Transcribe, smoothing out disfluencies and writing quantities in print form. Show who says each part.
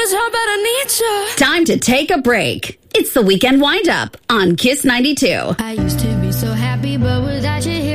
Speaker 1: how bad I need you.
Speaker 2: Time to take a break. It's the Weekend Wind-Up on Kiss 92.
Speaker 1: I used to be so happy, but without you here.